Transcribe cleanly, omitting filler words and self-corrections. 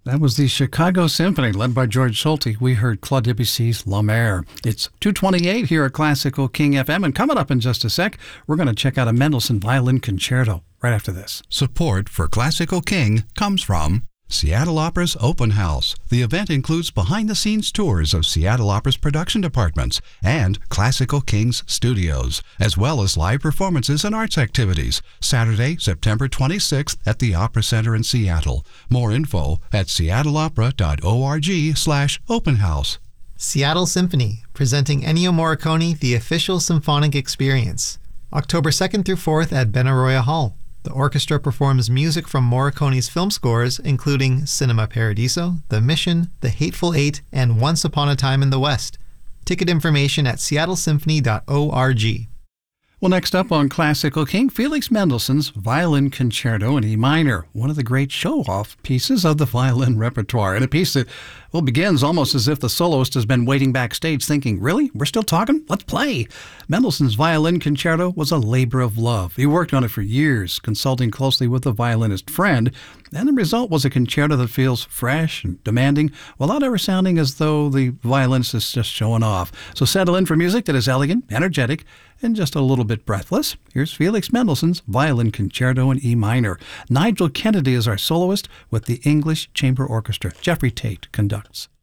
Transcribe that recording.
That was the Chicago Symphony, led by George Solti. We heard Claude Debussy's La Mer. It's 2:28 here at Classical King FM, and coming up in just a sec, we're going to check out a Mendelssohn Violin Concerto right after this. Support for Classical King comes from Seattle Opera's Open House. The event includes behind-the-scenes tours of Seattle Opera's production departments and Classical King's studios, as well as live performances and arts activities. Saturday, September 26th at the Opera Center in Seattle. More info at seattleopera.org/openhouse. Seattle Symphony, presenting Ennio Morricone, The Official Symphonic Experience. October 2nd through 4th at Benaroya Hall. The orchestra performs music from Morricone's film scores, including Cinema Paradiso, The Mission, The Hateful Eight, and Once Upon a Time in the West. Ticket information at seattlesymphony.org. Well, next up on Classical King, Felix Mendelssohn's Violin Concerto in E minor, one of the great show-off pieces of the violin repertoire, and a piece that, well, begins almost as if the soloist has been waiting backstage thinking, really? We're still talking? Let's play! Mendelssohn's Violin Concerto was a labor of love. He worked on it for years, consulting closely with a violinist friend, and the result was a concerto that feels fresh and demanding, without ever sounding as though the violinist is just showing off. So settle in for music that is elegant, energetic, and just a little bit breathless. Here's Felix Mendelssohn's Violin Concerto in E minor. Nigel Kennedy is our soloist with the English Chamber Orchestra. Jeffrey Tate conducts.